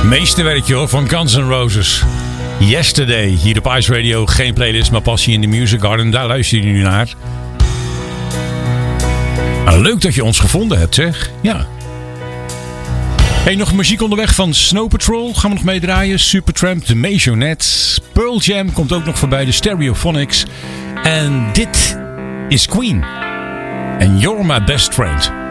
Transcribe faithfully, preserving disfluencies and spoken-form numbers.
Meesterwerkje hoor, van Guns N' Roses. Yesterday, hier op Ice Radio. Geen playlist, maar passie in de Music Garden. Daar luister je nu naar. Nou, leuk dat je ons gevonden hebt, zeg. Ja. Hey, nog muziek onderweg van Snow Patrol. Gaan we nog meedraaien. Supertramp, The Maisonette. Pearl Jam komt ook nog voorbij. De Stereophonics. En dit is Queen. And You're My Best Friend.